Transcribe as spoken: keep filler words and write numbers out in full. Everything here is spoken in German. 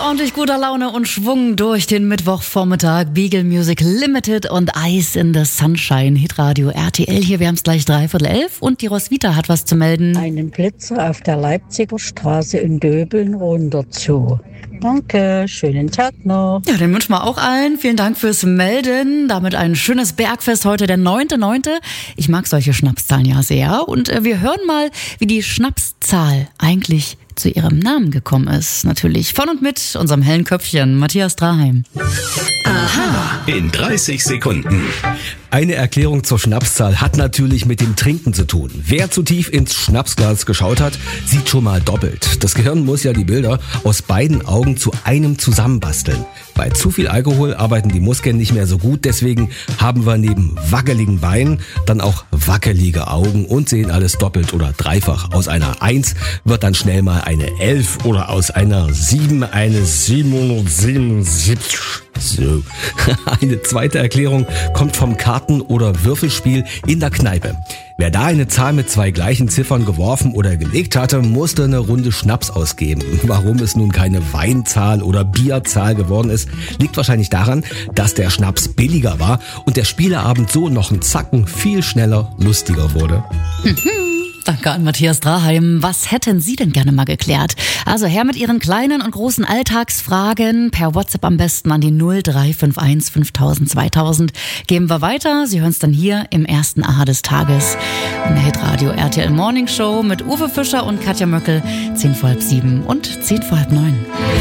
ordentlich guter Laune und Schwung durch den Mittwochvormittag. Beagle Music Limited und Ice in the Sunshine. Hitradio R T L hier. Wir haben es gleich dreiviertel elf und die Roswitha hat was zu melden. Einen Blitzer auf der Leipziger Straße in Döbeln runter zu. Danke, schönen Tag noch. Ja, den wünschen wir auch allen. Vielen Dank fürs Melden. Damit ein schönes Bergfest heute, der neunte neunte Ich mag solche Schnapszahlen ja sehr. Und äh, wir hören mal, wie die Schnapszahl eigentlich zu ihrem Namen gekommen ist. Natürlich von und mit unserem hellen Köpfchen, Matthias Draheim. Aha. In dreißig Sekunden. Eine Erklärung zur Schnapszahl hat natürlich mit dem Trinken zu tun. Wer zu tief ins Schnapsglas geschaut hat, sieht schon mal doppelt. Das Gehirn muss ja die Bilder aus beiden Augen zu einem zusammenbasteln. Bei zu viel Alkohol arbeiten die Muskeln nicht mehr so gut, deswegen haben wir neben wackeligen Beinen dann auch wackelige Augen und sehen alles doppelt oder dreifach. Aus einer eins wird dann schnell mal eine elf oder aus einer sieben eine siebenhundertsiebenundsiebzig. So. Eine zweite Erklärung kommt vom Karten- oder Würfelspiel in der Kneipe. Wer da eine Zahl mit zwei gleichen Ziffern geworfen oder gelegt hatte, musste eine Runde Schnaps ausgeben. Warum es nun keine Weinzahl oder Bierzahl geworden ist, liegt wahrscheinlich daran, dass der Schnaps billiger war und der Spieleabend so noch einen Zacken viel schneller lustiger wurde. Danke an Matthias Draheim. Was hätten Sie denn gerne mal geklärt? Also her mit Ihren kleinen und großen Alltagsfragen. Per WhatsApp am besten an die null drei fünf eins fünftausend zweitausend. Geben wir weiter. Sie hören es dann hier im ersten Aha des Tages. In der Hitradio R T L Morning Show mit Uwe Fischer und Katja Möckel. Zehn vor halb sieben und zehn vor halb neun.